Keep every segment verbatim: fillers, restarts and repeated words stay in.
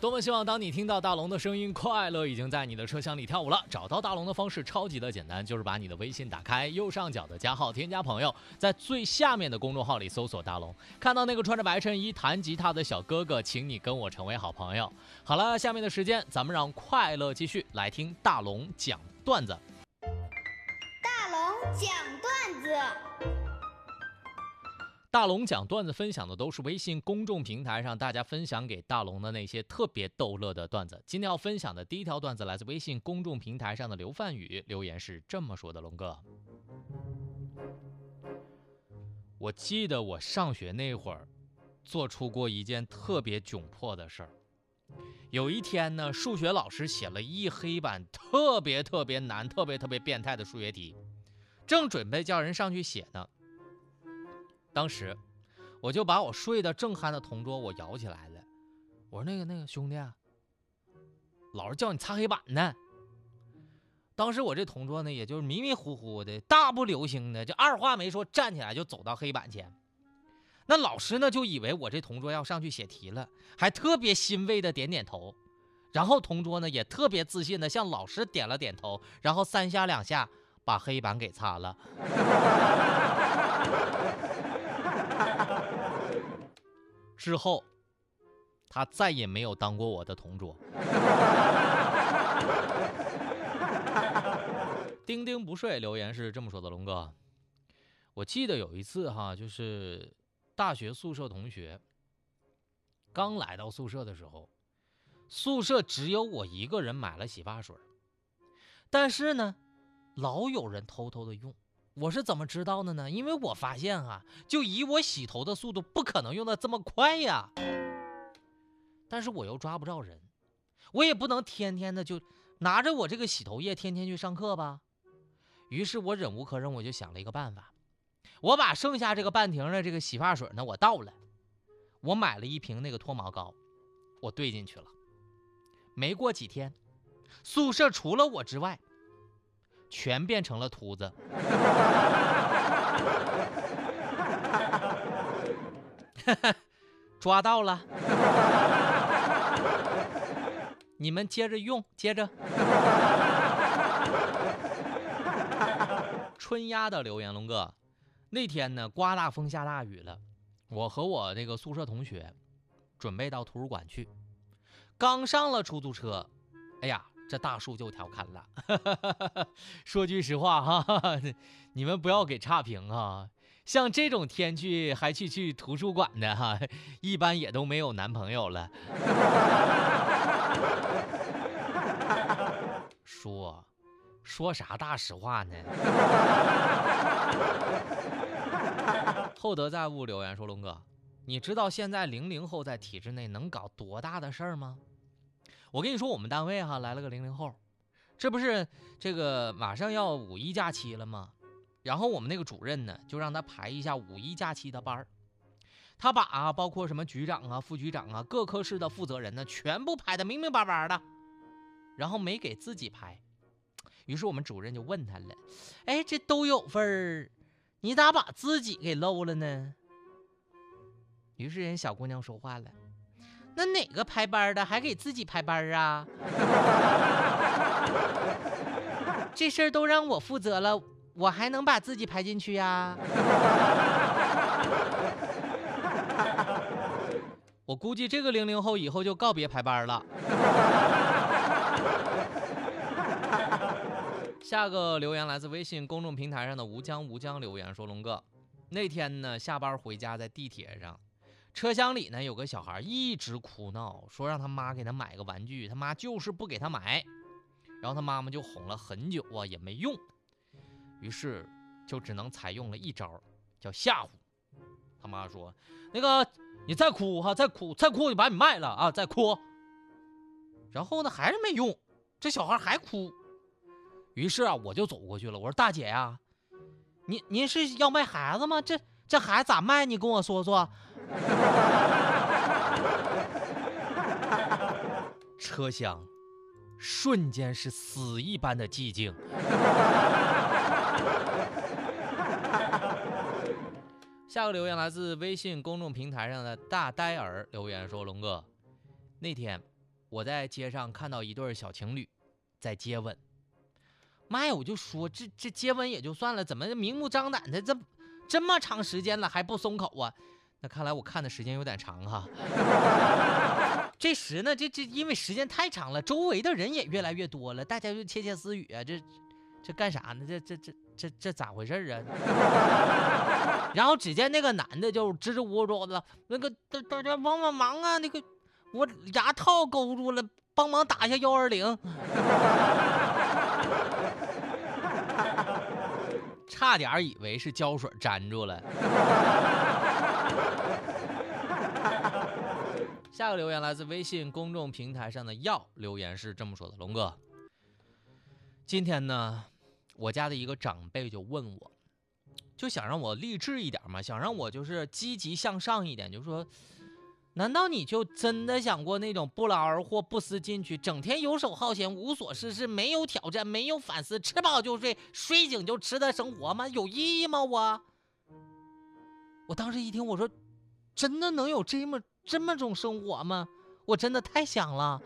多么希望当你听到大龙的声音，快乐已经在你的车厢里跳舞了。找到大龙的方式超级的简单，就是把你的微信打开，右上角的加号添加朋友，在最下面的公众号里搜索大龙，看到那个穿着白衬衣弹吉他的小哥哥，请你跟我成为好朋友。好了，下面的时间咱们让快乐继续来听大龙讲段子。 大龙讲段子。 大龙讲段子分享的都是微信公众平台上大家分享给大龙的那些特别逗乐的段子。今天要分享的第一条段子来自微信公众平台上的刘范宇，留言是这么说的：龙哥，我记得我上学那会儿做出过一件特别窘迫的事儿。有一天呢，数学老师写了一黑板特别特别难特别特别变态的数学题，正准备叫人上去写呢，当时我就把我睡得正酣的同桌我摇起来了，我说那个那个兄弟啊，老师叫你擦黑板呢。当时我这同桌呢，也就是迷迷糊糊的，大步流星的，就二话没说站起来就走到黑板前。那老师呢就以为我这同桌要上去写题了，还特别欣慰的点点头，然后同桌呢也特别自信的向老师点了点头，然后三下两下把黑板给擦了。之后他再也没有当过我的同桌。丁丁不睡留言是这么说的：龙哥，我记得有一次哈，就是大学宿舍同学刚来到宿舍的时候，宿舍只有我一个人买了洗发水，但是呢老有人偷偷的用。我是怎么知道的呢？因为我发现啊，就以我洗头的速度不可能用的这么快呀，但是我又抓不着人，我也不能天天的就拿着我这个洗头液天天去上课吧。于是我忍无可忍，我就想了一个办法，我把剩下这个半瓶的这个洗发水呢我倒了，我买了一瓶那个脱毛膏，我兑进去了。没过几天，宿舍除了我之外全变成了秃子。抓到了，你们接着用，接着。春丫的留言：龙哥，那天呢刮大风下大雨了，我和我那个宿舍同学准备到图书馆去，刚上了出租车，哎呀这大叔就调侃了，说句实话哈，你们不要给差评啊，像这种天气还去去图书馆的哈，一般也都没有男朋友了。说说啥大实话呢？厚德载物留言说：龙哥，你知道现在零零后在体制内能搞多大的事儿吗？我跟你说，我们单位哈来了个零零后，这不是这个马上要五一假期了吗？然后我们那个主任呢，就让他排一下五一假期的班，他把啊包括什么局长啊、副局长啊、各科室的负责人呢，全部排得明明白白的，然后没给自己排。于是我们主任就问他了：哎，这都有份儿，你咋把自己给漏了呢？于是人小姑娘说话了：那哪个排班的还给自己排班啊？这事儿都让我负责了，我还能把自己排进去呀？我估计这个零零后以后就告别排班了。下个留言来自微信公众平台上的吴江吴江留言说：龙哥，那天呢下班回家，在地铁上，车厢里呢有个小孩一直哭闹，说让他妈给他买个玩具，他妈就是不给他买，然后他妈妈就哄了很久啊也没用，于是就只能采用了一招叫吓唬。他妈说：那个你再哭哈，再哭再哭我就把你卖了啊，再哭。然后呢还是没用，这小孩还哭。于是啊我就走过去了，我说：大姐呀、啊，您您是要卖孩子吗？这这孩子咋卖？你跟我说说。车厢瞬间是死一般的寂静。下个留言来自微信公众平台上的大呆儿留言说：龙哥，那天我在街上看到一对小情侣在接吻。妈呀，我就说这这接吻也就算了，怎么明目张胆的这这么长时间了还不松口啊？那看来我看的时间有点长哈。这时呢，这这因为时间太长了，周围的人也越来越多了，大家就窃窃私语啊，这这干啥呢？这这这这这咋回事啊？然后只见那个男的就支支吾吾的，那个大大家帮帮忙啊，那个我牙套勾住了，帮忙打一下幺二零。差点以为是胶水粘住了。下个留言来自微信公众平台上的耀，留言是这么说的：龙哥，今天呢，我家的一个长辈就问我，就想让我励志一点嘛，想让我就是积极向上一点，就说，难道你就真的想过那种不劳而获、不思进取、整天游手好闲、无所事事、没有挑战、没有反思、吃饱就睡、睡醒就吃的生活吗？有意义吗？我，我当时一听，我说，真的能有这么这么种生活吗？我真的太想了。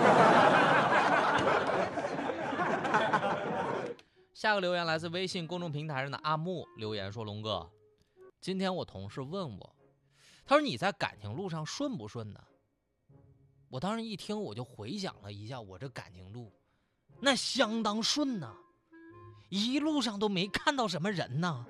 下个留言来自微信公众平台上的阿木，留言说：龙哥，今天我同事问我，他说你在感情路上顺不顺呢？我当时一听，我就回想了一下我这感情路，那相当顺呢，一路上都没看到什么人呢。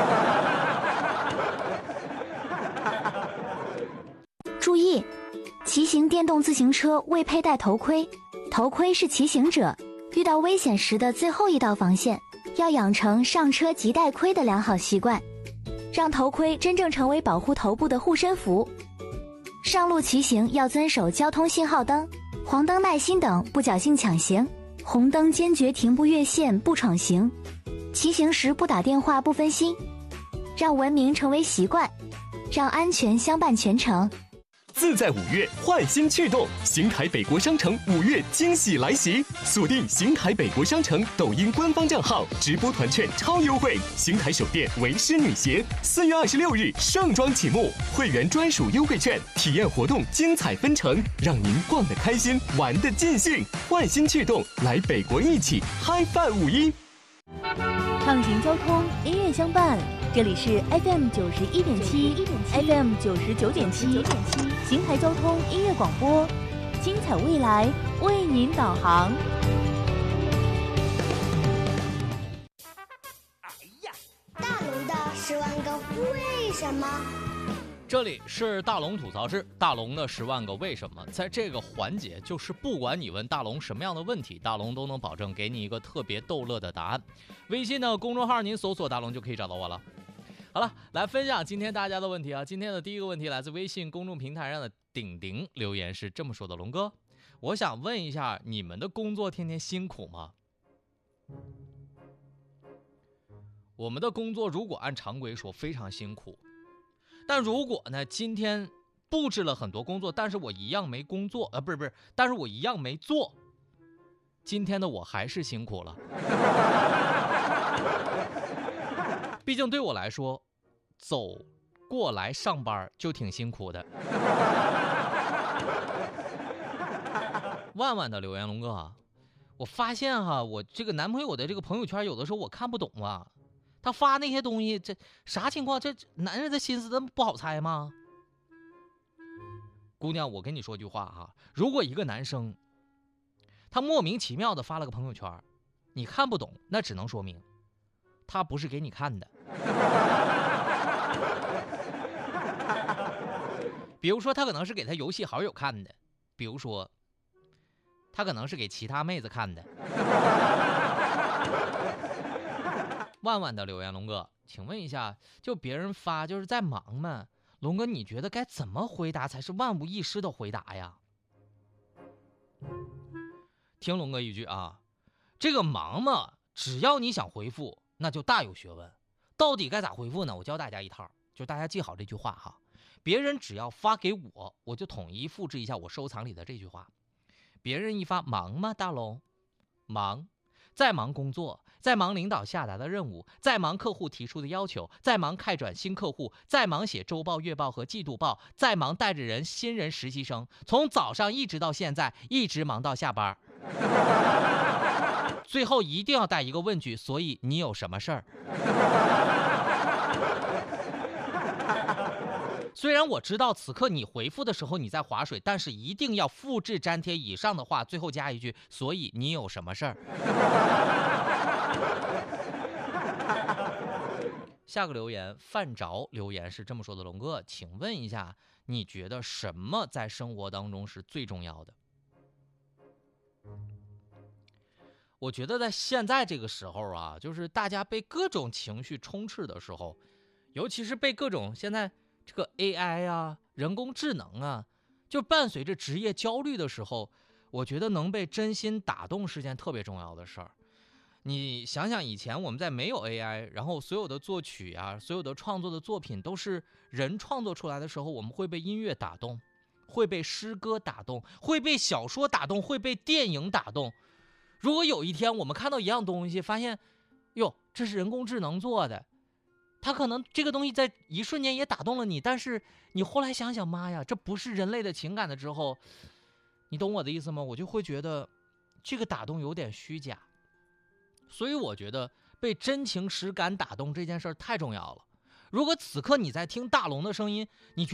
注意，骑行电动自行车未佩戴头盔，头盔是骑行者遇到危险时的最后一道防线，要养成上车即戴盔的良好习惯，让头盔真正成为保护头部的护身符。上路骑行要遵守交通信号灯、黄灯耐心等，不侥幸抢行，红灯坚决停不越线不闯行，骑行时不打电话不分心，让文明成为习惯，让安全相伴全程。 自在五月，换新趣动，邢台北国商城五月惊喜来袭！锁定邢台北国商城抖音官方账号，直播团券超优惠。邢台首店为师女鞋，四月二十六日盛装启幕，会员专属优惠券，体验活动精彩纷呈，让您逛得开心，玩得尽兴。换新趣动，来北国一起嗨饭五一！ 畅行交通，音乐相伴。这里是 F M 九十一点七 ，F M 九十九点七，邢台交通音乐广播，精彩未来为您导航。 大龙的十万个为什么？ 这里是大龙吐槽室，大龙的十万个为什么，在这个环节，就是不管你问大龙什么样的问题，大龙都能保证给你一个特别逗乐的答案。微信的公众号您搜索大龙就可以找到我了。好了，来分享今天大家的问题啊。今天的第一个问题来自微信公众平台上的顶顶，留言是这么说的：龙哥，我想问一下，你们的工作天天辛苦吗？我们的工作如果按常规说非常辛苦，但如果呢今天布置了很多工作，但是我一样没工作，呃，不是不是，但是我一样没做，今天的我还是辛苦了。毕竟对我来说，走过来上班就挺辛苦的。万万的留言，龙哥啊，我发现哈，我这个男朋友的这个朋友圈，有的时候我看不懂啊，他发那些东西，这啥情况？这男人的心思这不好猜吗？姑娘，我跟你说句话哈，如果一个男生他莫名其妙的发了个朋友圈，你看不懂，那只能说明他不是给你看的。比如说他可能是给他游戏好友看的，比如说他可能是给其他妹子看的。万万的留言，龙哥，请问一下，就别人发就是在忙吗？龙哥，你觉得该怎么回答才是万无一失的回答呀？听龙哥一句啊，这个忙嘛，只要你想回复，那就大有学问。到底该咋回复呢？我教大家一套，就大家记好这句话哈。别人只要发给我，我就统一复制一下我收藏里的这句话。别人一发忙吗，大龙？忙。 在忙工作，在忙领导下达的任务，在忙客户提出的要求，在忙开转新客户，在忙写周报、月报和季度报，在忙带着人新人实习生，从早上一直到现在，一直忙到下班。最后一定要带一个问句，所以你有什么事儿？虽然我知道此刻你回复的时候你在划水，但是一定要复制粘贴以上的话，最后加一句，所以你有什么事儿？下个留言，范着留言是这么说的：龙哥，请问一下，你觉得什么在生活当中是最重要的？我觉得在现在这个时候啊，就是大家被各种情绪充斥的时候，尤其是被各种现在这个 A I 啊、人工智能啊，就伴随着职业焦虑的时候，我觉得能被真心打动是件特别重要的事儿。你想想，以前我们在没有 A I， 然后所有的作曲啊、所有的创作的作品都是人创作出来的时候，我们会被音乐打动，会被诗歌打动，会被小说打动，会被电影打动。如果有一天我们看到一样东西，发现，哟，这是人工智能做的，它可能这个东西在一瞬间也打动了你，但是你后来想想，妈呀，这不是人类的情感的之后，你懂我的意思吗？我就会觉得这个打动有点虚假。所以我觉得被真情实感打动这件事儿太重要了。如果此刻你在听大龙的声音，你觉